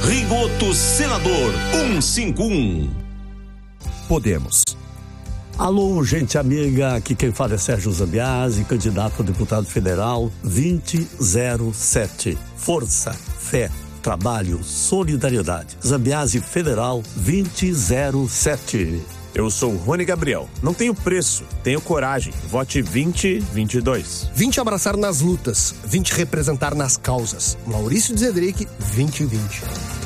Rigoto Senador 151. Podemos. Alô, gente amiga, aqui quem fala é Sérgio Zambiase, candidato a deputado federal 2007. Força, fé, trabalho, solidariedade. Zambiase Federal 2007. Eu sou Rony Gabriel. Não tenho preço, tenho coragem. Vote 2022. 20 abraçar nas lutas, 20 representar nas causas. Maurício Zedrick, 2020.